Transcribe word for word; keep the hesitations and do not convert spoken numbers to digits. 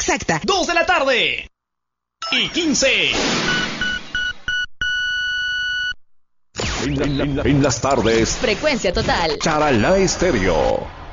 exacta. dos de la tarde y quince. En, la, en, la, en las tardes, Frecuencia Total. Charalá Estéreo.